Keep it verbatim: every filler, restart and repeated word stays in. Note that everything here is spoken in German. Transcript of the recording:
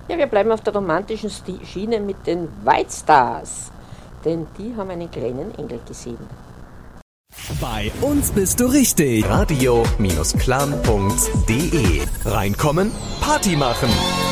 Ja, wir bleiben auf der romantischen Sti- Schiene mit den White Stars, denn die haben einen kleinen Engel gesehen. Bei uns bist du richtig. radio Bindestrich clan Punkt de. Reinkommen, Party machen.